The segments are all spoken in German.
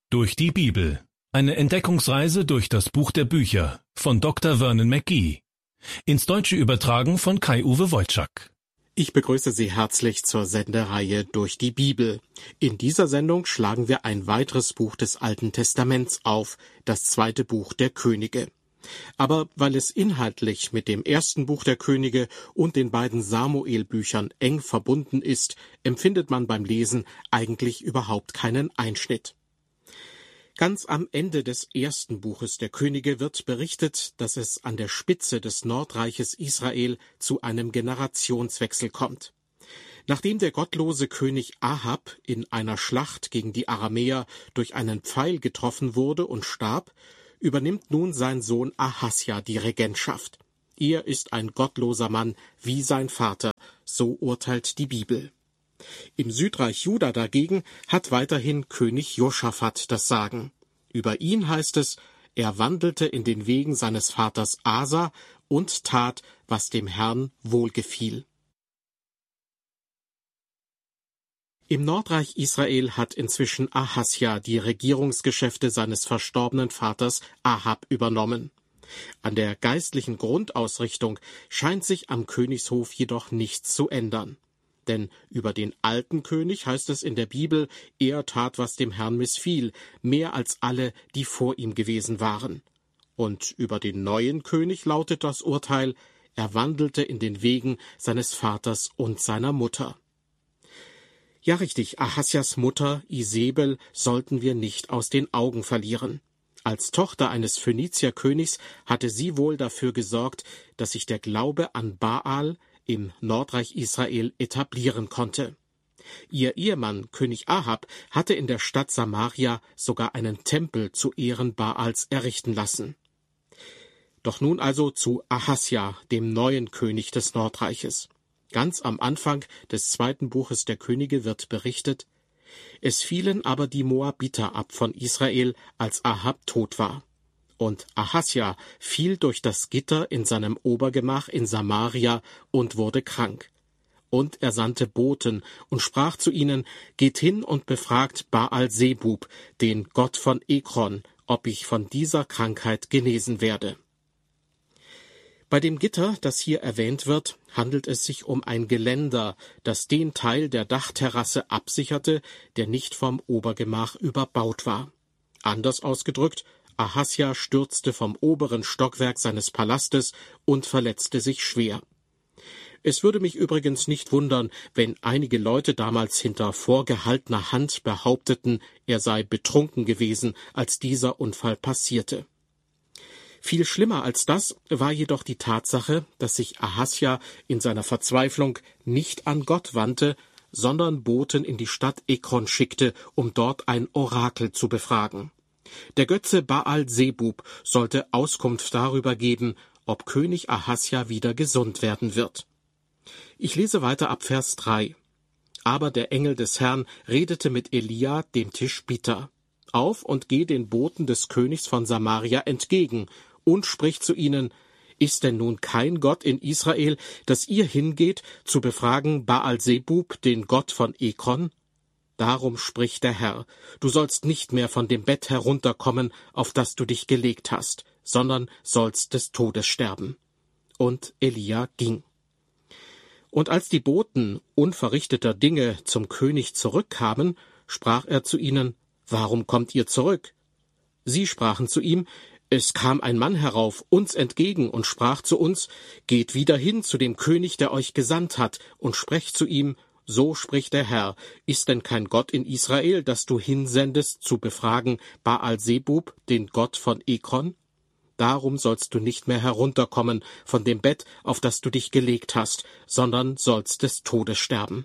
Durch die Bibel. Eine Entdeckungsreise durch das Buch der Bücher von Dr. Vernon McGee. Ins Deutsche übertragen von Kai-Uwe Wojczak. Ich begrüße Sie herzlich zur Sendereihe Durch die Bibel. In dieser Sendung schlagen wir ein weiteres Buch des Alten Testaments auf, das 2. Buch der Könige. Aber weil es inhaltlich mit dem 1. Buch der Könige und den beiden Samuel-Büchern eng verbunden ist, empfindet man beim Lesen eigentlich überhaupt keinen Einschnitt. Ganz am Ende des 1. Buches der Könige wird berichtet, dass es an der Spitze des Nordreiches Israel zu einem Generationswechsel kommt. Nachdem der gottlose König Ahab in einer Schlacht gegen die Aramäer durch einen Pfeil getroffen wurde und starb, übernimmt nun sein Sohn Ahasja die Regentschaft. Er ist ein gottloser Mann wie sein Vater, so urteilt die Bibel. Im Südreich Juda dagegen hat weiterhin König Josaphat das Sagen. Über ihn heißt es, er wandelte in den Wegen seines Vaters Asa und tat, was dem Herrn wohlgefiel. Im Nordreich Israel hat inzwischen Ahasja die Regierungsgeschäfte seines verstorbenen Vaters Ahab übernommen. An der geistlichen Grundausrichtung scheint sich am Königshof jedoch nichts zu ändern. Denn über den alten König heißt es in der Bibel, er tat, was dem Herrn missfiel, mehr als alle, die vor ihm gewesen waren. Und über den neuen König lautet das Urteil, er wandelte in den Wegen seines Vaters und seiner Mutter. Ja richtig, Ahasjas Mutter Isebel sollten wir nicht aus den Augen verlieren. Als Tochter eines Phönizierkönigs hatte sie wohl dafür gesorgt, dass sich der Glaube an Baal im Nordreich Israel etablieren konnte. Ihr Ehemann, König Ahab, hatte in der Stadt Samaria sogar einen Tempel zu Ehren Baals errichten lassen. Doch nun also zu Ahasja, dem neuen König des Nordreiches. Ganz am Anfang des 2. Buches der Könige wird berichtet, es fielen aber die Moabiter ab von Israel, als Ahab tot war. Und Ahasja fiel durch das Gitter in seinem Obergemach in Samaria und wurde krank. Und er sandte Boten und sprach zu ihnen, geht hin und befragt Baal-Sebub, den Gott von Ekron, ob ich von dieser Krankheit genesen werde. Bei dem Gitter, das hier erwähnt wird, handelt es sich um ein Geländer, das den Teil der Dachterrasse absicherte, der nicht vom Obergemach überbaut war. Anders ausgedrückt, Ahasja stürzte vom oberen Stockwerk seines Palastes und verletzte sich schwer. Es würde mich übrigens nicht wundern, wenn einige Leute damals hinter vorgehaltener Hand behaupteten, er sei betrunken gewesen, als dieser Unfall passierte. Viel schlimmer als das war jedoch die Tatsache, dass sich Ahasja in seiner Verzweiflung nicht an Gott wandte, sondern Boten in die Stadt Ekron schickte, um dort ein Orakel zu befragen. Der Götze Baal-Sebub sollte Auskunft darüber geben, ob König Ahasja wieder gesund werden wird. Ich lese weiter ab Vers 3. Aber der Engel des Herrn redete mit Elia, dem Tischbiter. Auf und geh den Boten des Königs von Samaria entgegen und sprich zu ihnen, ist denn nun kein Gott in Israel, dass ihr hingeht, zu befragen Baal-Sebub, den Gott von Ekron? Darum spricht der Herr, du sollst nicht mehr von dem Bett herunterkommen, auf das du dich gelegt hast, sondern sollst des Todes sterben. Und Elia ging. Und als die Boten unverrichteter Dinge zum König zurückkamen, sprach er zu ihnen, warum kommt ihr zurück? Sie sprachen zu ihm, es kam ein Mann herauf uns entgegen und sprach zu uns, geht wieder hin zu dem König, der euch gesandt hat, und sprecht zu ihm, so spricht der Herr, ist denn kein Gott in Israel, dass du hinsendest, zu befragen Baal-Sebub, den Gott von Ekron? Darum sollst du nicht mehr herunterkommen von dem Bett, auf das du dich gelegt hast, sondern sollst des Todes sterben.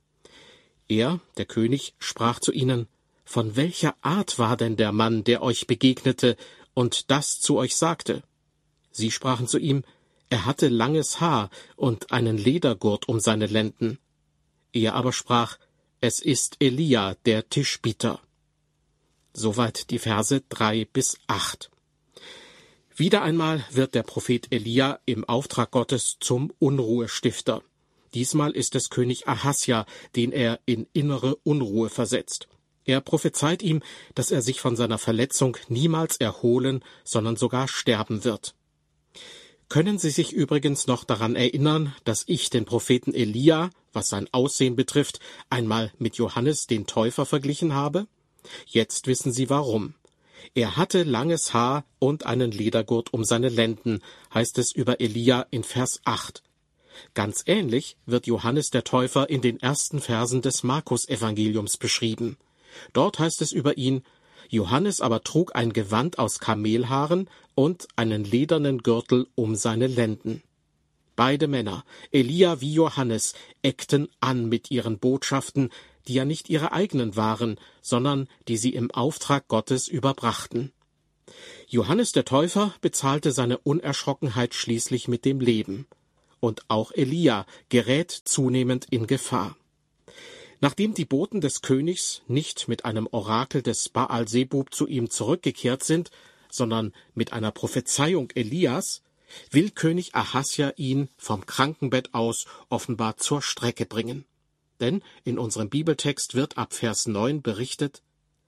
Er, der König, sprach zu ihnen, von welcher Art war denn der Mann, der euch begegnete und das zu euch sagte? Sie sprachen zu ihm, er hatte langes Haar und einen Ledergurt um seine Lenden. Er aber sprach, es ist Elia, der Tischbiter. Soweit die Verse 3 bis 8. Wieder einmal wird der Prophet Elia im Auftrag Gottes zum Unruhestifter. Diesmal ist es König Ahasja, den er in innere Unruhe versetzt. Er prophezeit ihm, dass er sich von seiner Verletzung niemals erholen, sondern sogar sterben wird. Können Sie sich übrigens noch daran erinnern, dass ich den Propheten Elia, was sein Aussehen betrifft, einmal mit Johannes den Täufer verglichen habe? Jetzt wissen Sie warum. Er hatte langes Haar und einen Ledergurt um seine Lenden, heißt es über Elia in Vers 8. Ganz ähnlich wird Johannes der Täufer in den ersten Versen des Markus-Evangeliums beschrieben. Dort heißt es über ihn: Johannes aber trug ein Gewand aus Kamelhaaren und einen ledernen Gürtel um seine Lenden. Beide Männer, Elia wie Johannes, eckten an mit ihren Botschaften, die ja nicht ihre eigenen waren, sondern die sie im Auftrag Gottes überbrachten. Johannes der Täufer bezahlte seine Unerschrockenheit schließlich mit dem Leben. Und auch Elia gerät zunehmend in Gefahr. Nachdem die Boten des Königs nicht mit einem Orakel des Baal-Sebub zu ihm zurückgekehrt sind, sondern mit einer Prophezeiung Elias, will König Ahasja ihn vom Krankenbett aus offenbar zur Strecke bringen. Denn in unserem Bibeltext wird ab Vers 9 berichtet: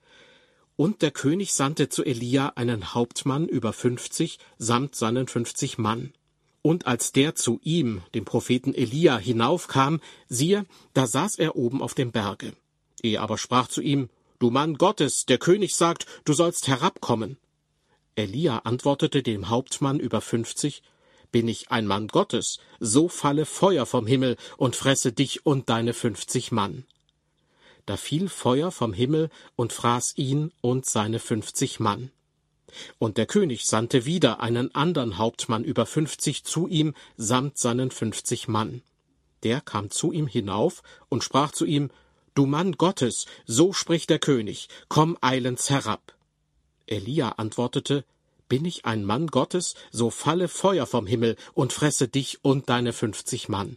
Und der König sandte zu Elia einen Hauptmann über 50 samt seinen 50 Mann. Und als der zu ihm, dem Propheten Elia, hinaufkam, siehe, da saß er oben auf dem Berge. Er aber sprach zu ihm: Du Mann Gottes, der König sagt, du sollst herabkommen. Elia antwortete dem Hauptmann über 50: Bin ich ein Mann Gottes, so falle Feuer vom Himmel und fresse dich und deine 50 Mann. Da fiel Feuer vom Himmel und fraß ihn und seine 50 Mann. Und der König sandte wieder einen anderen Hauptmann über 50 zu ihm samt seinen 50 Mann. Der kam zu ihm hinauf und sprach zu ihm: Du Mann Gottes, so spricht der König, komm eilends herab. Elia antwortete: Bin ich ein Mann Gottes, so falle Feuer vom Himmel und fresse dich und deine 50 Mann.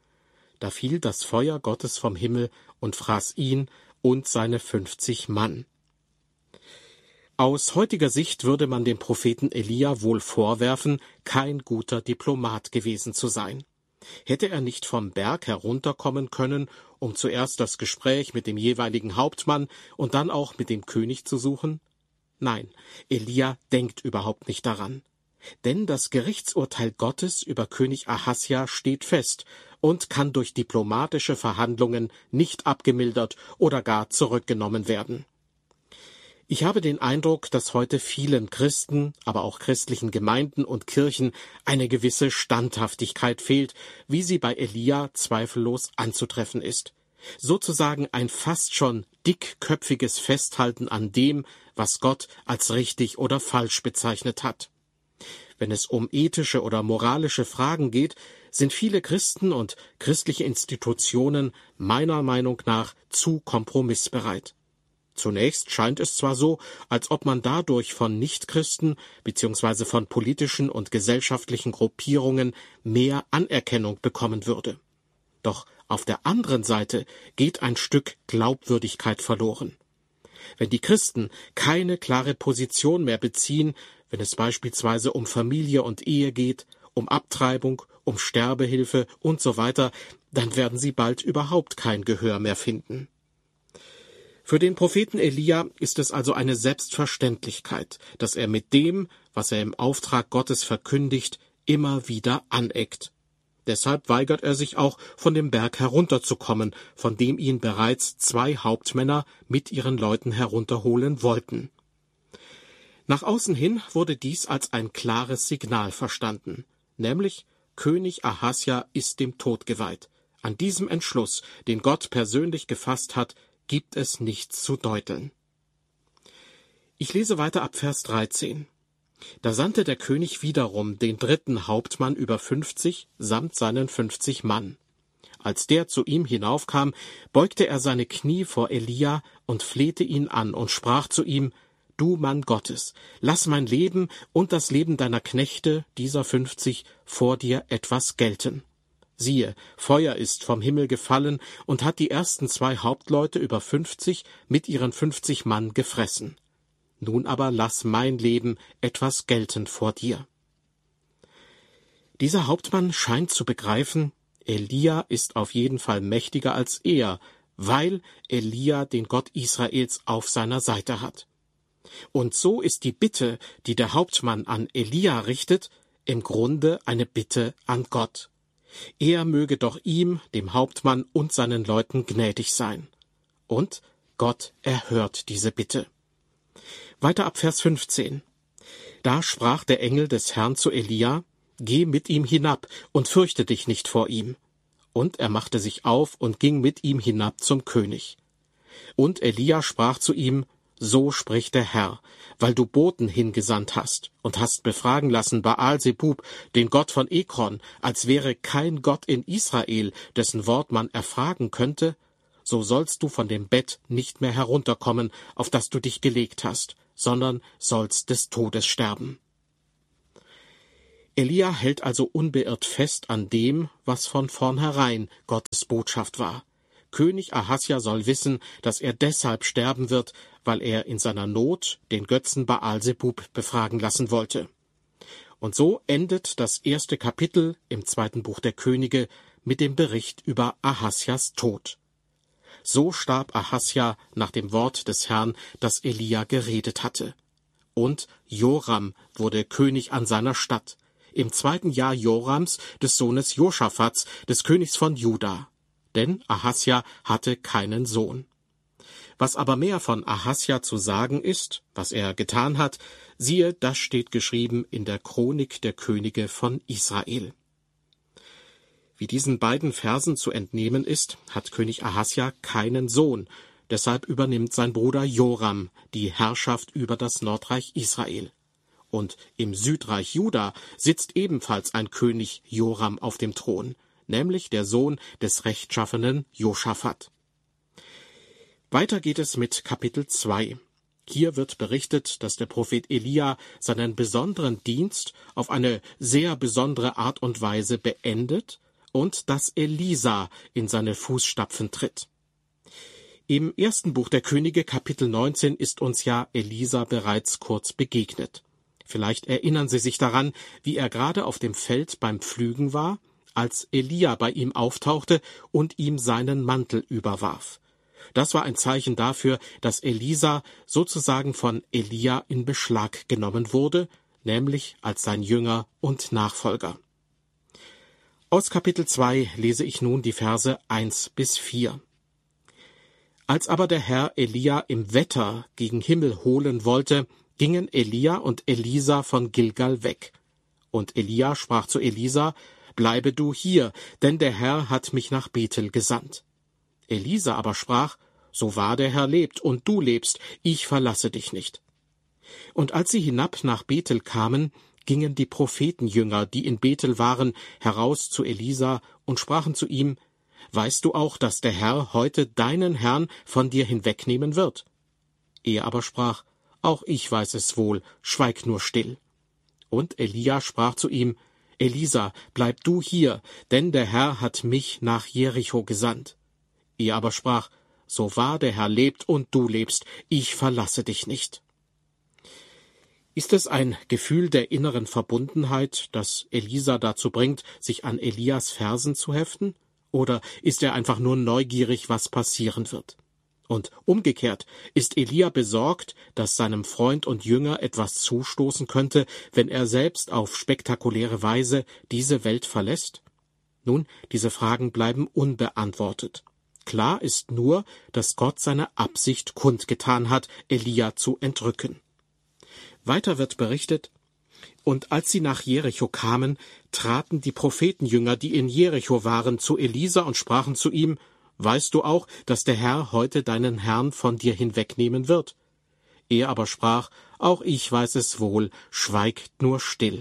Da fiel das Feuer Gottes vom Himmel und fraß ihn und seine 50 Mann. Aus heutiger Sicht würde man dem Propheten Elia wohl vorwerfen, kein guter Diplomat gewesen zu sein. Hätte er nicht vom Berg herunterkommen können, um zuerst das Gespräch mit dem jeweiligen Hauptmann und dann auch mit dem König zu suchen? Nein, Elia denkt überhaupt nicht daran. Denn das Gerichtsurteil Gottes über König Ahasja steht fest und kann durch diplomatische Verhandlungen nicht abgemildert oder gar zurückgenommen werden. Ich habe den Eindruck, dass heute vielen Christen, aber auch christlichen Gemeinden und Kirchen eine gewisse Standhaftigkeit fehlt, wie sie bei Elia zweifellos anzutreffen ist. Sozusagen ein fast schon dickköpfiges Festhalten an dem, was Gott als richtig oder falsch bezeichnet hat. Wenn es um ethische oder moralische Fragen geht, sind viele Christen und christliche Institutionen meiner Meinung nach zu kompromissbereit. Zunächst scheint es zwar so, als ob man dadurch von Nichtchristen bzw. von politischen und gesellschaftlichen Gruppierungen mehr Anerkennung bekommen würde. Doch auf der anderen Seite geht ein Stück Glaubwürdigkeit verloren. Wenn die Christen keine klare Position mehr beziehen, wenn es beispielsweise um Familie und Ehe geht, um Abtreibung, um Sterbehilfe und so weiter, dann werden sie bald überhaupt kein Gehör mehr finden. Für den Propheten Elia ist es also eine Selbstverständlichkeit, dass er mit dem, was er im Auftrag Gottes verkündigt, immer wieder aneckt. Deshalb weigert er sich auch, von dem Berg herunterzukommen, von dem ihn bereits 2 Hauptmänner mit ihren Leuten herunterholen wollten. Nach außen hin wurde dies als ein klares Signal verstanden, nämlich König Ahasja ist dem Tod geweiht. An diesem Entschluss, den Gott persönlich gefasst hat, gibt es nichts zu deuteln. Ich lese weiter ab Vers 13. Da sandte der König wiederum den 3. Hauptmann über 50 samt seinen 50 Mann. Als der zu ihm hinaufkam, beugte er seine Knie vor Elia und flehte ihn an und sprach zu ihm: Du Mann Gottes, lass mein Leben und das Leben deiner Knechte, dieser 50, vor dir etwas gelten. Siehe, Feuer ist vom Himmel gefallen und hat die ersten 2 Hauptleute über 50 mit ihren 50 Mann gefressen. Nun aber lass mein Leben etwas gelten vor dir. Dieser Hauptmann scheint zu begreifen, Elia ist auf jeden Fall mächtiger als er, weil Elia den Gott Israels auf seiner Seite hat. Und so ist die Bitte, die der Hauptmann an Elia richtet, im Grunde eine Bitte an Gott. Er möge doch ihm, dem Hauptmann und seinen Leuten gnädig sein. Und Gott erhört diese Bitte. Weiter ab Vers 15. Da sprach der Engel des Herrn zu Elia: Geh mit ihm hinab und fürchte dich nicht vor ihm. Und er machte sich auf und ging mit ihm hinab zum König. Und Elia sprach zu ihm: So spricht der Herr, weil du Boten hingesandt hast und hast befragen lassen Baal-Zebub, den Gott von Ekron, als wäre kein Gott in Israel, dessen Wort man erfragen könnte, so sollst du von dem Bett nicht mehr herunterkommen, auf das du dich gelegt hast, sondern sollst des Todes sterben. Elia hält also unbeirrt fest an dem, was von vornherein Gottes Botschaft war. König Ahasja soll wissen, dass er deshalb sterben wird, weil er in seiner Not den Götzen Baal-Zebub befragen lassen wollte. Und so endet das 1. Kapitel im 2. Buch der Könige mit dem Bericht über Ahasjas Tod. So starb Ahasja nach dem Wort des Herrn, das Elia geredet hatte. Und Joram wurde König an seiner Stadt, im 2. Jahr Jorams, des Sohnes Josaphats, des Königs von Juda. Denn Ahasja hatte keinen Sohn. Was aber mehr von Ahasja zu sagen ist, was er getan hat, siehe, das steht geschrieben in der Chronik der Könige von Israel. Wie diesen beiden Versen zu entnehmen ist, hat König Ahasja keinen Sohn, deshalb übernimmt sein Bruder Joram die Herrschaft über das Nordreich Israel. Und im Südreich Juda sitzt ebenfalls ein König Joram auf dem Thron, nämlich der Sohn des rechtschaffenen Josaphat. Weiter geht es mit Kapitel 2. Hier wird berichtet, dass der Prophet Elia seinen besonderen Dienst auf eine sehr besondere Art und Weise beendet und dass Elisa in seine Fußstapfen tritt. Im 1. Buch der Könige, Kapitel 19, ist uns ja Elisa bereits kurz begegnet. Vielleicht erinnern Sie sich daran, wie er gerade auf dem Feld beim Pflügen war, als Elia bei ihm auftauchte und ihm seinen Mantel überwarf. Das war ein Zeichen dafür, dass Elisa sozusagen von Elia in Beschlag genommen wurde, nämlich als sein Jünger und Nachfolger. Aus Kapitel 2 lese ich nun die Verse 1 bis 4. Als aber der Herr Elia im Wetter gegen Himmel holen wollte, gingen Elia und Elisa von Gilgal weg. Und Elia sprach zu Elisa: Bleibe du hier, denn der Herr hat mich nach Bethel gesandt. Elisa aber sprach: So wahr der Herr lebt und du lebst, ich verlasse dich nicht. Und als sie hinab nach Bethel kamen, gingen die Prophetenjünger, die in Bethel waren, heraus zu Elisa und sprachen zu ihm: Weißt du auch, dass der Herr heute deinen Herrn von dir hinwegnehmen wird? Er aber sprach: Auch ich weiß es wohl, schweig nur still. Und Elia sprach zu ihm: Elisa, bleib du hier, denn der Herr hat mich nach Jericho gesandt. Er aber sprach: So wahr der Herr lebt und du lebst, ich verlasse dich nicht. Ist es ein Gefühl der inneren Verbundenheit, das Elisa dazu bringt, sich an Elias Versen zu heften? Oder ist er einfach nur neugierig, was passieren wird? Und umgekehrt, ist Elia besorgt, dass seinem Freund und Jünger etwas zustoßen könnte, wenn er selbst auf spektakuläre Weise diese Welt verlässt? Nun, diese Fragen bleiben unbeantwortet. Klar ist nur, dass Gott seine Absicht kundgetan hat, Elia zu entrücken. Weiter wird berichtet: Und als sie nach Jericho kamen, traten die Prophetenjünger, die in Jericho waren, zu Elisa und sprachen zu ihm: Weißt du auch, dass der Herr heute deinen Herrn von dir hinwegnehmen wird? Er aber sprach: Auch ich weiß es wohl, schweig nur still.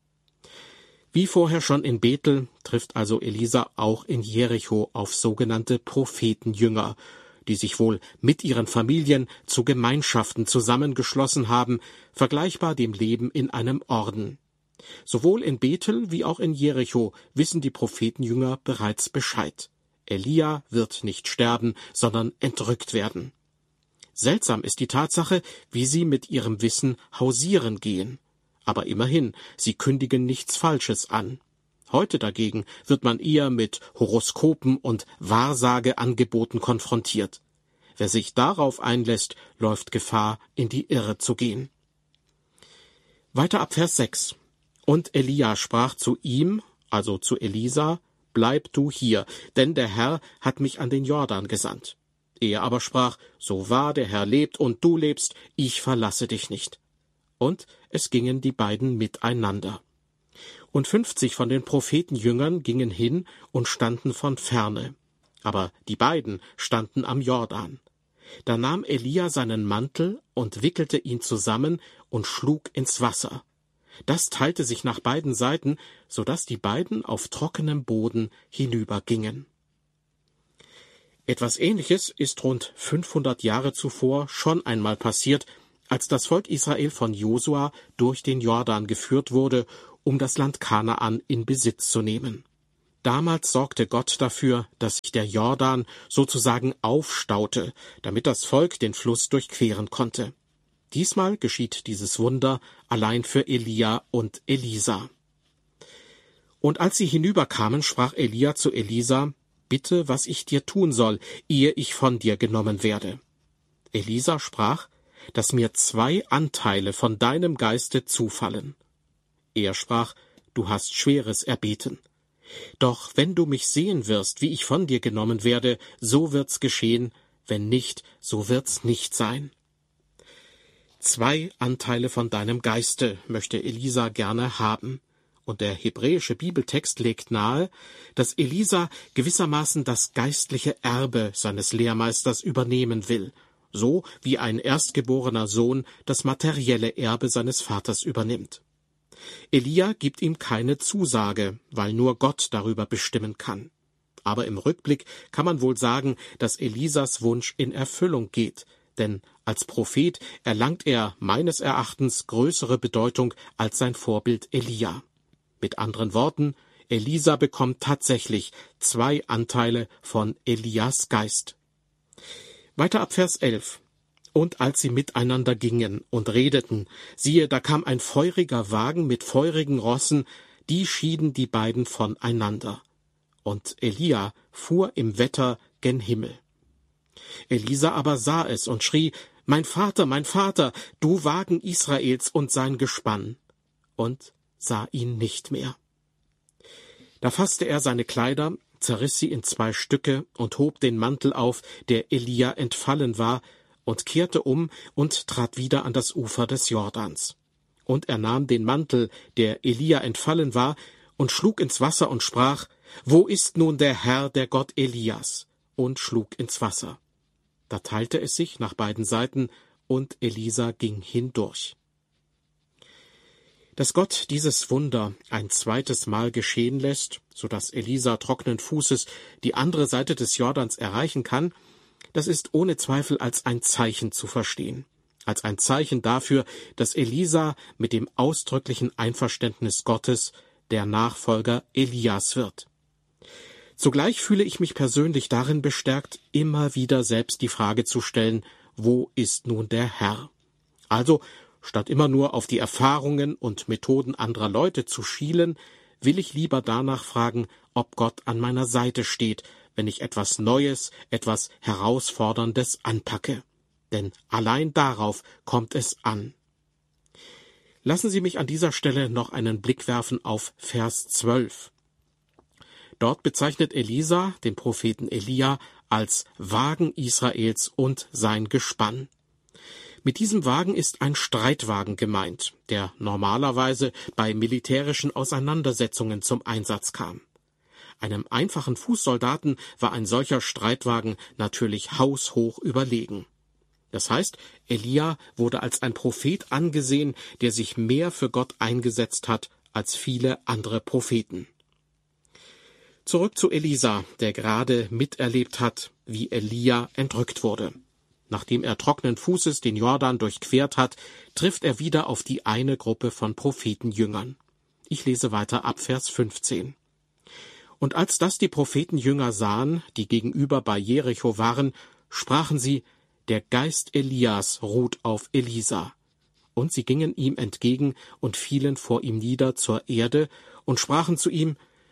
Wie vorher schon in Bethel trifft also Elisa auch in Jericho auf sogenannte Prophetenjünger, die sich wohl mit ihren Familien zu Gemeinschaften zusammengeschlossen haben, vergleichbar dem Leben in einem Orden. Sowohl in Bethel wie auch in Jericho wissen die Prophetenjünger bereits Bescheid. Elia wird nicht sterben, sondern entrückt werden. Seltsam ist die Tatsache, wie sie mit ihrem Wissen hausieren gehen. Aber immerhin, sie kündigen nichts Falsches an. Heute dagegen wird man eher mit Horoskopen und Wahrsageangeboten konfrontiert. Wer sich darauf einlässt, läuft Gefahr, in die Irre zu gehen. Weiter ab Vers 6. Und Elia sprach zu ihm, also zu Elisa, bleib du hier, denn der Herr hat mich an den Jordan gesandt. Er aber sprach, so wahr der Herr lebt und du lebst, ich verlasse dich nicht. Und es gingen die beiden miteinander. Und 50 von den Prophetenjüngern gingen hin und standen von ferne. Aber die beiden standen am Jordan. Da nahm Elia seinen Mantel und wickelte ihn zusammen und schlug ins Wasser. Das teilte sich nach beiden Seiten, so dass die beiden auf trockenem Boden hinübergingen. Etwas Ähnliches ist rund 500 Jahre zuvor schon einmal passiert, als das Volk Israel von Josua durch den Jordan geführt wurde, um das Land Kanaan in Besitz zu nehmen. Damals sorgte Gott dafür, dass sich der Jordan sozusagen aufstaute, damit das Volk den Fluss durchqueren konnte. Diesmal geschieht dieses Wunder allein für Elia und Elisa. Und als sie hinüberkamen, sprach Elia zu Elisa, bitte, was ich dir tun soll, ehe ich von dir genommen werde. Elisa sprach, dass mir 2 Anteile von deinem Geiste zufallen. Er sprach, du hast Schweres erbeten. Doch wenn du mich sehen wirst, wie ich von dir genommen werde, so wird's geschehen, wenn nicht, so wird's nicht sein. 2 Anteile von deinem Geiste möchte Elisa gerne haben. Und der hebräische Bibeltext legt nahe, dass Elisa gewissermaßen das geistliche Erbe seines Lehrmeisters übernehmen will, so wie ein erstgeborener Sohn das materielle Erbe seines Vaters übernimmt. Elia gibt ihm keine Zusage, weil nur Gott darüber bestimmen kann. Aber im Rückblick kann man wohl sagen, dass Elisas Wunsch in Erfüllung geht, denn als Prophet erlangt er meines Erachtens größere Bedeutung als sein Vorbild Elia. Mit anderen Worten, Elisa bekommt tatsächlich 2 Anteile von Elias Geist. Weiter ab Vers 11. Und als sie miteinander gingen und redeten, siehe, da kam ein feuriger Wagen mit feurigen Rossen, die schieden die beiden voneinander. Und Elia fuhr im Wetter gen Himmel. Elisa aber sah es und schrie, mein Vater, du Wagen Israels und sein Gespann, und sah ihn nicht mehr. Da fasste er seine Kleider, zerriss sie in 2 Stücke und hob den Mantel auf, der Elia entfallen war, und kehrte um und trat wieder an das Ufer des Jordans. Und er nahm den Mantel, der Elia entfallen war, und schlug ins Wasser und sprach, wo ist nun der Herr, der Gott Elias? Und schlug ins Wasser. Da teilte es sich nach beiden Seiten, und Elisa ging hindurch. Dass Gott dieses Wunder ein zweites Mal geschehen lässt, so dass Elisa trockenen Fußes die andere Seite des Jordans erreichen kann, das ist ohne Zweifel als ein Zeichen zu verstehen. Als ein Zeichen dafür, dass Elisa mit dem ausdrücklichen Einverständnis Gottes der Nachfolger Elias wird. Zugleich fühle ich mich persönlich darin bestärkt, immer wieder selbst die Frage zu stellen, wo ist nun der Herr? Also, statt immer nur auf die Erfahrungen und Methoden anderer Leute zu schielen, will ich lieber danach fragen, ob Gott an meiner Seite steht, wenn ich etwas Neues, etwas Herausforderndes anpacke. Denn allein darauf kommt es an. Lassen Sie mich an dieser Stelle noch einen Blick werfen auf Vers 12. Dort bezeichnet Elisa den Propheten Elia als Wagen Israels und sein Gespann. Mit diesem Wagen ist ein Streitwagen gemeint, der normalerweise bei militärischen Auseinandersetzungen zum Einsatz kam. Einem einfachen Fußsoldaten war ein solcher Streitwagen natürlich haushoch überlegen. Das heißt, Elia wurde als ein Prophet angesehen, der sich mehr für Gott eingesetzt hat als viele andere Propheten. Zurück zu Elisa, der gerade miterlebt hat, wie Elia entrückt wurde. Nachdem er trockenen Fußes den Jordan durchquert hat, trifft er wieder auf die eine Gruppe von Prophetenjüngern. Ich lese weiter ab Vers 15. Und als das die Prophetenjünger sahen, die gegenüber bei Jericho waren, sprachen sie, der Geist Elias ruht auf Elisa. Und sie gingen ihm entgegen und fielen vor ihm nieder zur Erde und sprachen zu ihm,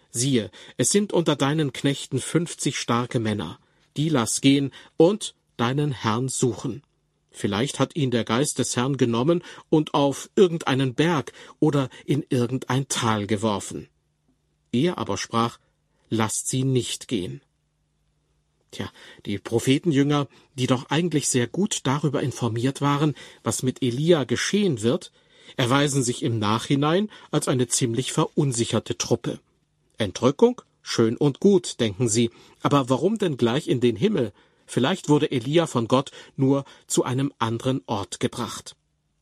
Siehe, es sind unter deinen Knechten 50 starke Männer, die lass gehen und deinen Herrn suchen. Vielleicht hat ihn der Geist des Herrn genommen und auf irgendeinen Berg oder in irgendein Tal geworfen. Er aber sprach, lasst sie nicht gehen. Tja, die Prophetenjünger, die doch eigentlich sehr gut darüber informiert waren, was mit Elia geschehen wird, erweisen sich im Nachhinein als eine ziemlich verunsicherte Truppe. Entrückung? Schön und gut, denken sie, aber warum denn gleich in den Himmel? Vielleicht wurde Elia von Gott nur zu einem anderen Ort gebracht.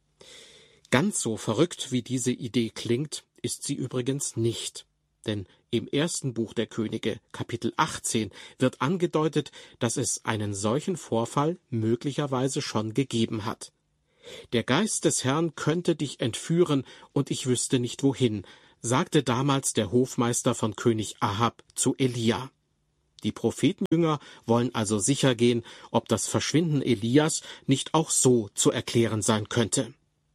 Ganz so verrückt, wie diese Idee klingt, ist sie übrigens nicht. Denn im 1. Buch der Könige, Kapitel 18, wird angedeutet, dass es einen solchen Vorfall möglicherweise schon gegeben hat. Der Geist des Herrn könnte dich entführen, und ich wüsste nicht wohin, sagte damals der Hofmeister von König Ahab zu Elia. Die Prophetenjünger wollen also sicher gehen, ob das Verschwinden Elias nicht auch so zu erklären sein könnte.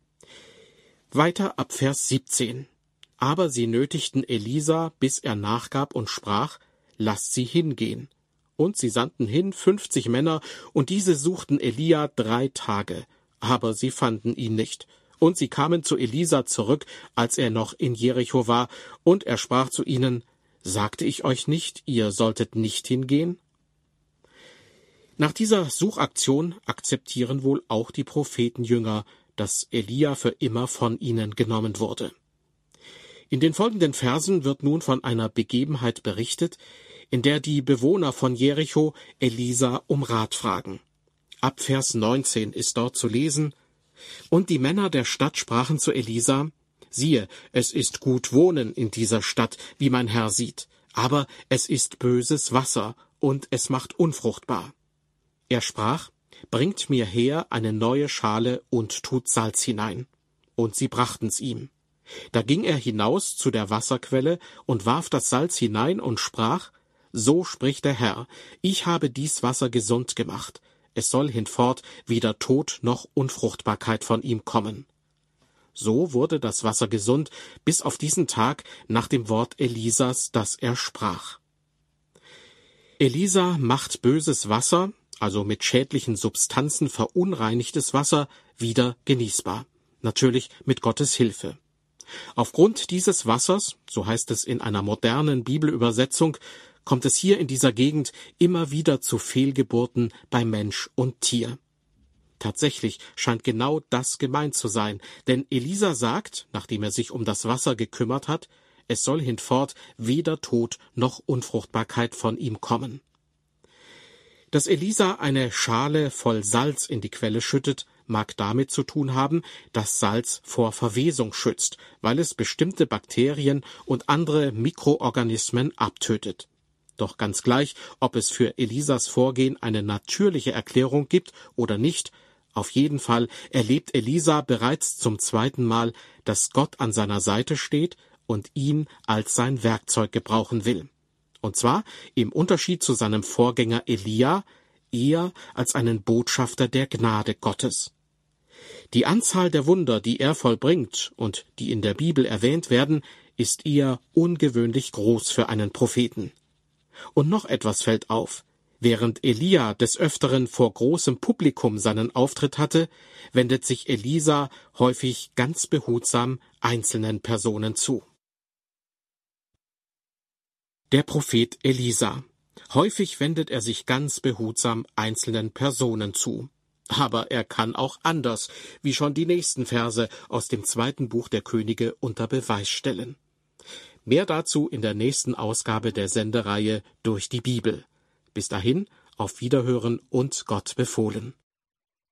Weiter ab Vers 17. Aber sie nötigten Elisa, bis er nachgab und sprach, lasst sie hingehen. Und sie sandten hin 50 Männer, und diese suchten Elia 3 Tage, aber sie fanden ihn nicht. Und sie kamen zu Elisa zurück, als er noch in Jericho war, und er sprach zu ihnen, sagte ich euch nicht, ihr solltet nicht hingehen? Nach dieser Suchaktion akzeptieren wohl auch die Prophetenjünger, dass Elia für immer von ihnen genommen wurde. In den folgenden Versen wird nun von einer Begebenheit berichtet, in der die Bewohner von Jericho Elisa um Rat fragen. Ab Vers 19 ist dort zu lesen, und die Männer der Stadt sprachen zu Elisa, siehe, es ist gut Wohnen in dieser Stadt, wie mein Herr sieht, aber es ist böses Wasser, und es macht unfruchtbar. Er sprach, bringt mir her eine neue Schale und tut Salz hinein. Und sie brachten's ihm. Da ging er hinaus zu der Wasserquelle und warf das Salz hinein und sprach, so spricht der Herr, ich habe dies Wasser gesund gemacht, es soll hinfort weder Tod noch Unfruchtbarkeit von ihm kommen. So wurde das Wasser gesund, bis auf diesen Tag nach dem Wort Elisas, das er sprach. Elisa macht böses Wasser, also mit schädlichen Substanzen verunreinigtes Wasser, wieder genießbar. Natürlich mit Gottes Hilfe. Aufgrund dieses Wassers, so heißt es in einer modernen Bibelübersetzung, kommt es hier in dieser Gegend immer wieder zu Fehlgeburten bei Mensch und Tier. Tatsächlich scheint genau das gemeint zu sein, denn Elisa sagt, nachdem er sich um das Wasser gekümmert hat, es soll hinfort weder Tod noch Unfruchtbarkeit von ihm kommen. Dass Elisa eine Schale voll Salz in die Quelle schüttet, mag damit zu tun haben, dass Salz vor Verwesung schützt, weil es bestimmte Bakterien und andere Mikroorganismen abtötet. Doch ganz gleich, ob es für Elisas Vorgehen eine natürliche Erklärung gibt oder nicht, auf jeden Fall erlebt Elisa bereits zum 2. Mal, dass Gott an seiner Seite steht und ihn als sein Werkzeug gebrauchen will. Und zwar im Unterschied zu seinem Vorgänger Elia, eher als einen Botschafter der Gnade Gottes. Die Anzahl der Wunder, die er vollbringt und die in der Bibel erwähnt werden, ist eher ungewöhnlich groß für einen Propheten. Und noch etwas fällt auf. Während Elia des Öfteren vor großem Publikum seinen Auftritt hatte, wendet sich Elisa häufig ganz behutsam einzelnen Personen zu. Der Prophet Elisa. Häufig wendet er sich ganz behutsam einzelnen Personen zu. Aber er kann auch anders, wie schon die nächsten Verse aus dem 2. Buch der Könige unter Beweis stellen. Mehr dazu in der nächsten Ausgabe der Sendereihe Durch die Bibel. Bis dahin, auf Wiederhören und Gott befohlen.